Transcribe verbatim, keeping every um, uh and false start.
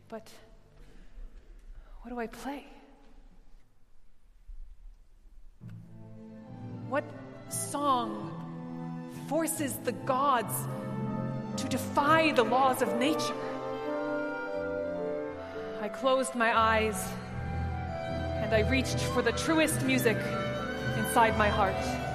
But what do I play? What song forces the gods to defy the laws of nature? I closed my eyes, and I reached for the truest music inside my heart.